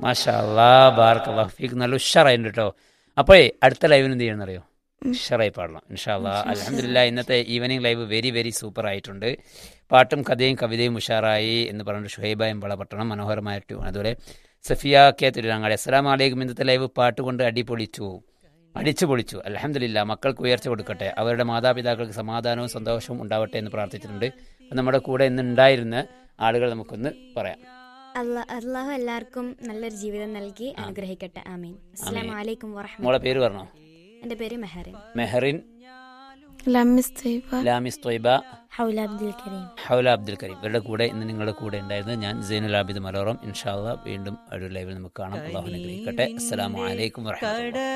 മാഷാ അല്ലാ, ബാറക്കല്ലാഹു ഫീക്ക്. നല്ല ഉഷാറായിട്ടുണ്ട് കേട്ടോ. അപ്പോഴേ അടുത്ത ലൈവിന് എന്ത് ചെയ്യണമെന്ന് അറിയോ? ഉഷാറായി പാടണം ഇൻഷാ അല്ലാ. അൽഹംദുലില്ലാ, ഇന്നത്തെ evening live very very super ആയിട്ടുണ്ട്. പാട്ടും കഥയും കവിതയും ഉഷാറായി എന്ന് പറഞ്ഞിട്ട് ഷുഹൈബ എമ്പളപട്ടണം മനോഹരമായ ട്യൂൺ. അതുപോലെ സഫിയ കെ തിരുനാങ്ങാടി അസ്സലാമു അലൈക്കും. ഇന്നത്തെ ലൈവ് പാട്ട് കൊണ്ട് അടിച്ചു പൊളിച്ചു. അൽഹംദുലില്ലാ, മക്കൾക്ക് ഉയർച്ച കൊടുക്കട്ടെ, അവരുടെ മാതാപിതാക്കൾക്ക് സമാധാനവും സന്തോഷവും ഉണ്ടാവട്ടെ എന്ന് പ്രാർത്ഥിച്ചിട്ടുണ്ട്. നമ്മുടെ കൂടെ ഇന്ന് ഉണ്ടായിരുന്ന ആളുകൾ നമുക്കൊന്ന് പറയാം. അള്ളാഹു എല്ലാവർക്കും നല്ലൊരു ജീവിതം നൽകി അനുഗ്രഹിക്കട്ടെ. ആമീൻ. അസ്സലാമു അലൈക്കും വറഹ്മത്തുള്ളാഹി. മോളെ പേര് പറഞ്ഞോ? എൻ്റെ പേര് മെഹറിൻ, ലാമിസ് ത്വയ്ബ, ഹൗല അബ്ദുൽ കരീം. ഇവരുടെ കൂടെ ഇന്ന് നിങ്ങളുടെ കൂടെ ഉണ്ടായിരുന്നത് ഞാൻ സൈനുൽ ആബിദ് മലോറം. ഇൻഷാ അല്ലാഹ് വീണ്ടും ഒരു ലൈവിൽ നമുക്ക് കാണാം. അല്ലാഹു അനുഗ്രഹിക്കട്ടെ. അസ്സലാമു അലൈക്കും വറഹ്മത്തുള്ളാഹി.